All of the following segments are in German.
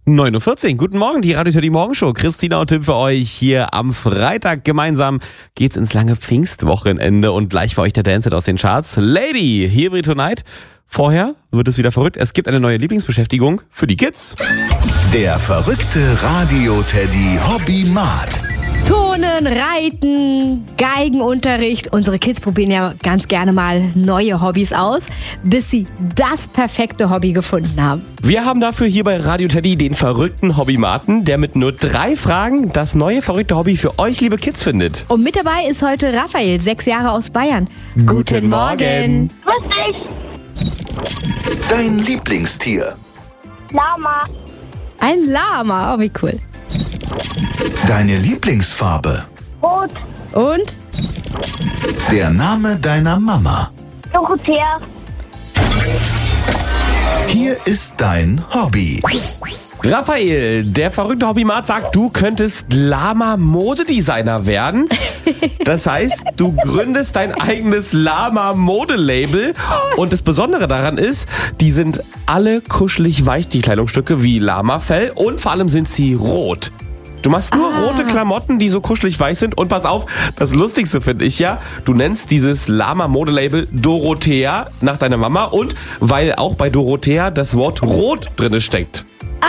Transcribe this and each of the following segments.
9.14 Uhr, guten Morgen, die Radio Teddy Morgenshow. Christina und Tim für euch hier am Freitag. Gemeinsam geht's ins lange Pfingstwochenende und gleich für euch der Dance aus den Charts. Lady, Here We Tonight. Vorher wird es wieder verrückt. Es gibt eine neue Lieblingsbeschäftigung für die Kids. Der verrückte Radio Teddy Hobbymat. Turnen, Reiten, Geigenunterricht. Unsere Kids probieren ja ganz gerne mal neue Hobbys aus, bis sie das perfekte Hobby gefunden haben. Wir haben dafür hier bei Radio Teddy den verrückten Hobbymaten, der mit nur 3 Fragen das neue verrückte Hobby für euch, liebe Kids, findet. Und mit dabei ist heute Raphael, 6 Jahre aus Bayern. Guten Morgen. Grüß dich. Dein Lieblingstier. Lama. Ein Lama, oh wie cool. Deine Lieblingsfarbe. Rot. Und? Der Name deiner Mama. Dorothea. Hier ist dein Hobby. Raphael, der verrückte Hobbymat sagt, du könntest Lama-Modedesigner werden. Das heißt, du gründest dein eigenes Lama-Modelabel. Und das Besondere daran ist, die sind alle kuschelig weich, die Kleidungsstücke, wie Lamafell. Und vor allem sind sie rot. Du machst nur rote Klamotten, die so kuschelig weich sind. Und pass auf, das Lustigste finde ich ja, du nennst dieses Lama-Modelabel Dorothea nach deiner Mama. Und weil auch bei Dorothea das Wort rot drin steckt.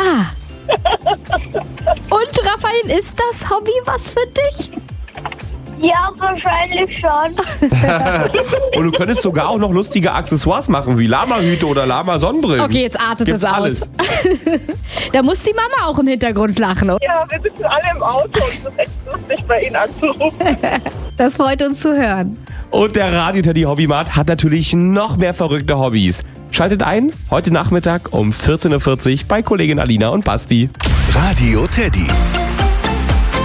Und Raphael, ist das Hobby was für dich? Ja, wahrscheinlich schon. Und du könntest sogar auch noch lustige Accessoires machen, wie Lama-Hüte oder Lama-Sonnenbrillen. Okay, jetzt artet Gibt's es aus. alles. Da muss die Mama auch im Hintergrund lachen. Oder? Ja, wir sitzen alle im Auto und es ist echt lustig, bei Ihnen anzurufen. Das freut uns zu hören. Und der Radio Teddy Hobbymat hat natürlich noch mehr verrückte Hobbys. Schaltet ein, heute Nachmittag um 14.40 Uhr bei Kollegin Alina und Basti. Radio Teddy.